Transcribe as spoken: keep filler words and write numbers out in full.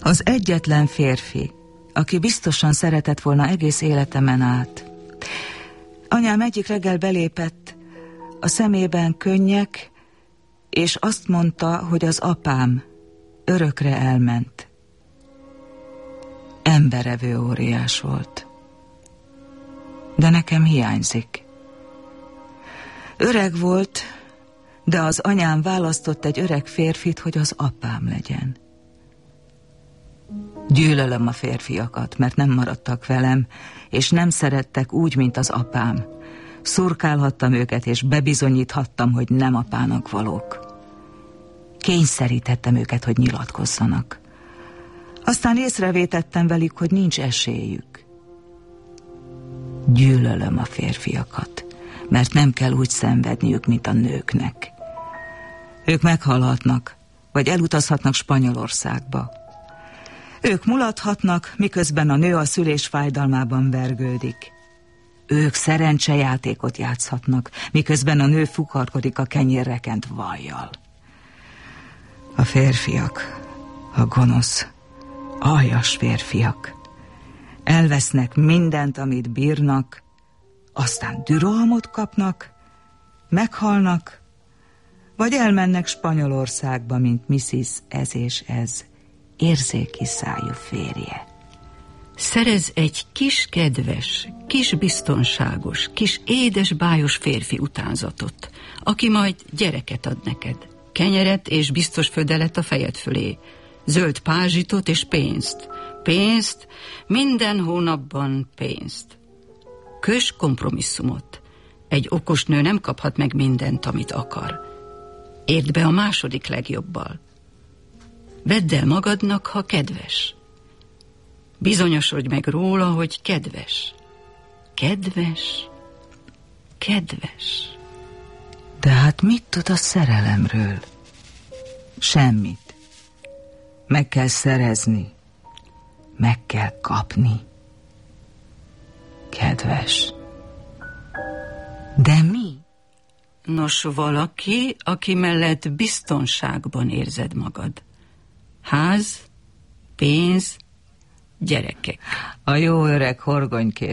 Az egyetlen férfi, aki biztosan szeretett volna egész életemen át. Anyám egyik reggel belépett, a szemében könnyek, és azt mondta, hogy az apám örökre elment. Emberevő óriás volt. De nekem hiányzik. Öreg volt, de az anyám választott egy öreg férfit, hogy az apám legyen. Gyűlölöm a férfiakat, mert nem maradtak velem, és nem szerettek úgy, mint az apám. Szurkálhattam őket, és bebizonyíthattam, hogy nem apának valók. Kényszerítettem őket, hogy nyilatkozzanak. Aztán észrevétettem velük, hogy nincs esélyük. Gyűlölöm a férfiakat, mert nem kell úgy szenvedniük, mint a nőknek. Ők meghalhatnak, vagy elutazhatnak Spanyolországba. Ők mulathatnak, miközben a nő a szülés fájdalmában vergődik. Ők szerencsejátékot játszhatnak, miközben a nő fukarkodik a kenyérrekent vajjal. A férfiak, a gonosz, aljas férfiak elvesznek mindent, amit bírnak, aztán dürohamot kapnak, meghalnak, vagy elmennek Spanyolországba, mint missziz Ez és Ez, érzéki szájú férje. Szerez egy kis kedves, kis biztonságos, kis édes bájos férfi utánzatot, aki majd gyereket ad neked, kenyeret és biztos födelet a fejed fölé, zöld pázsitot és pénzt, pénzt, minden hónapban pénzt. Kös kompromisszumot. Egy okos nő nem kaphat meg mindent, amit akar. Érd be a második legjobbal. Vedd el magadnak, ha kedves. Bizonyosodj meg róla, hogy kedves. Kedves, kedves. De hát mit tud a szerelemről? Semmit. Meg kell szerezni. Meg kell kapni. Kedves. De mi? Nos, valaki, aki mellett biztonságban érzed magad. Ház, pénz, gyerekek. A jó öreg horgonykés.